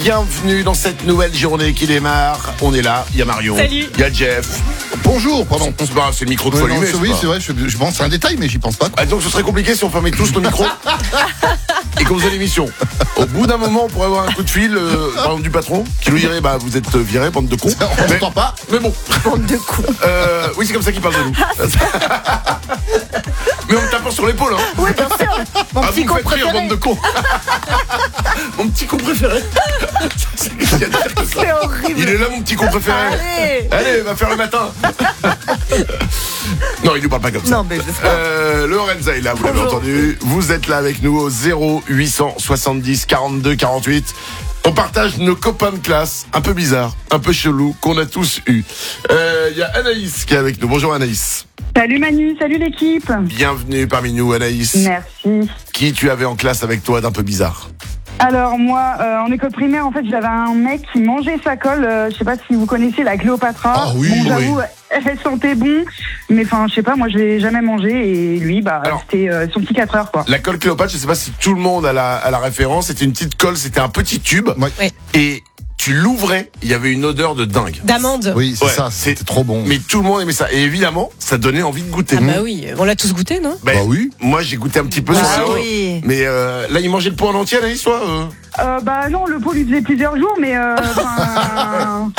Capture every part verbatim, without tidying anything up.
bienvenue dans cette nouvelle journée qui démarre. On est là, il y a Marion, Salut. il y a Jeff. Bonjour, pardon. C'est pas, c'est le micro de Ouais, folie. non, mais c'est- c'est oui, pas- c'est vrai, je, je pense c'est un détail, mais j'y pense pas. Ah, donc ce serait compliqué si on fermait tous nos micros et qu'on faisait l'émission. Au bout d'un moment, on pourrait avoir un coup de fil euh, par exemple, du patron qui nous dirait bah vous êtes virés, bande de cons. On Mais, n'entend pas. mais bon, Bande de cons. euh, oui c'est comme ça qu'il parle de nous. Mais en me tapant sur l'épaule. Hein. Oui, bien sûr. Mon Ah, petit vous con me faites rire, préféré. bande de cons. Mon petit con préféré. C'est qu'il y a de pire que ça. C'est horrible. Il est là mon petit con préféré. Allez. Allez, va faire le matin. Non, il nous parle pas comme ça. Non, mais j'espère. Euh, Lorenza est là, vous l'avez Bonjour. entendu. Vous êtes là avec nous au zéro huit cent soixante-dix quarante-deux quarante-huit. On partage nos copains de classe, un peu bizarres, un peu chelous, qu'on a tous eu. Euh, Il y a Anaïs qui est avec nous. Bonjour Anaïs. Salut Manu, salut l'équipe. Bienvenue parmi nous Anaïs. Merci. Qui tu avais en classe avec toi d'un peu bizarre? Alors moi, euh, en école primaire, en fait, j'avais un mec qui mangeait sa colle. Euh, je sais pas si vous connaissez la Cléopatra. Ah oui, bon, oui. j'avoue, elle sentait bon, mais enfin, je sais pas, moi, je l'ai jamais mangé et lui, bah, Alors. c'était euh, son petit quatre heures, quoi. La colle Cléopâtre, je sais pas si tout le monde a la, a la référence. C'était une petite colle, c'était un petit tube. Ouais. Ouais. Et tu l'ouvrais, il y avait une odeur de dingue. D'amande. Oui, c'est Ouais, ça, c'est- c'était trop bon. Mais tout le monde aimait ça. Et évidemment, ça donnait envie de goûter. Ah bah oui, on l'a tous goûté, non? Ben, Bah oui. Moi, j'ai goûté un petit peu Ah sur le dos. oui. Mais euh, là, il mangeait le pot en entier, Anaïs, toi euh Euh, bah non, le pot lui faisait plusieurs jours, mais euh, enfin,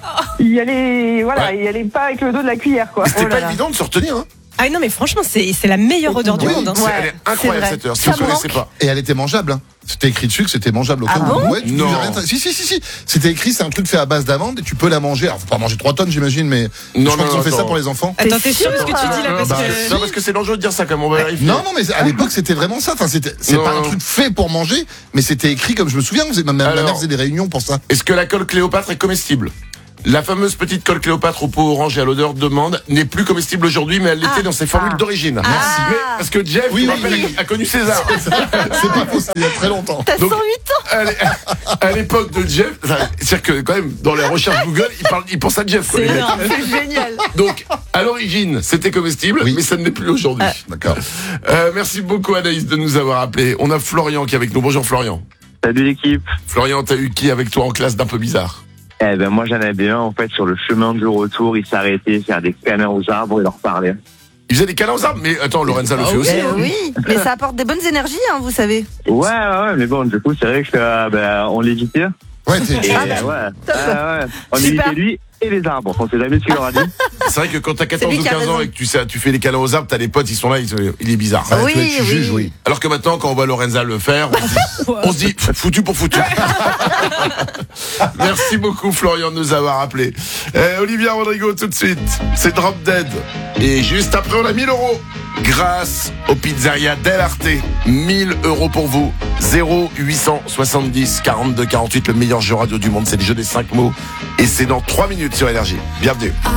il y allait, voilà, Ouais. il y allait pas avec le dos de la cuillère, quoi. C'était Oh là pas là. évident de se retenir. Hein. Ah non, mais franchement, c'est c'est la meilleure odeur du Oui. monde. Hein. C'est- Ouais, elle est c'est incroyable vrai. cette heure. Si Ça vous ne me connaissez manque. pas. Et elle était mangeable. Hein. C'était écrit dessus que c'était mangeable au Ah cas où. bon Ouais, tu Non. pouvais rien- Si, si, si, si. C'était écrit, c'est un truc fait à base d'amande et tu peux la manger. Alors, faut pas manger trois tonnes, j'imagine, mais Non, je non, crois qu'ils ont non, fait ça attends. pour les enfants. Attends, t'es sûr de ce que tu dis là? Parce Bah, que... non, parce que c'est dangereux de dire ça, comme on va vérifier. Non, non, mais à l'époque, c'était vraiment ça. Enfin, c'était, c'est Non, pas non. un truc fait pour manger, mais c'était écrit comme je me souviens. Ma, ma, ma Alors. mère faisait des réunions pour ça. Est-ce que la colle Cléopâtre est comestible? La fameuse petite colle Cléopâtre au pot orange et à l'odeur d'amande n'est plus comestible aujourd'hui, mais elle l'était Ah. dans ses formules Ah. d'origine. Merci. Mais parce que Jeff, Oui, je oui, rappelle, oui. a connu César. C'est pas faux, c'était il y a très longtemps. T'as Donc- cent huit ans. À l'é- à l'époque de Jeff, enfin, c'est-à-dire que quand même dans les recherches Google, il parle, il pense à Jeff. quoi, C'est les mecs. énorme, c'est génial. Donc à l'origine, c'était comestible, Oui. mais ça ne l'est plus aujourd'hui. D'accord. Euh, merci beaucoup Anaïs de nous avoir appelés. On a Florian qui est avec nous. Bonjour Florian. Salut l'équipe. Florian, t'as eu qui avec toi en classe d'un peu bizarre? Eh ben moi j'en avais un en fait sur le chemin du retour, il s'arrêtait, faire des câlins aux arbres et leur parler. Il faisait des câlins aux arbres, mais attends, Lorenza le Ah fait oui. aussi. Eh hein. oui, mais ça apporte des bonnes énergies, hein, vous savez. Ouais ouais ouais mais bon du coup c'est vrai que euh, ben, on l'évitait. Ouais, t'es, Et Ah, euh, ouais, ouais, ouais, on Super. évitait lui et les arbres. On sait jamais ce qu'il leur a dit. C'est vrai que quand t'as quatorze lui ou qui a quinze ans raison. et que tu, sais, tu fais des câlins aux arbres, t'as des potes, ils sont là, ils, il est bizarre. Ouais, Oui, tu, tu oui. juges, oui. Alors que maintenant, quand on voit Lorenza le faire, on se dit, on se dit foutu pour foutu. Merci beaucoup Florian de nous avoir appelés. Euh, Olivia Rodrigo tout de suite, c'est Drop Dead. Et juste après, on a mille euros. Grâce au pizzeria Del Arte, mille euros pour vous. zéro huit cent soixante-dix quarante-deux quarante-huit, le meilleur jeu radio du monde, c'est le jeu des cinq mots. Et c'est dans trois minutes sur Énergie. Bienvenue.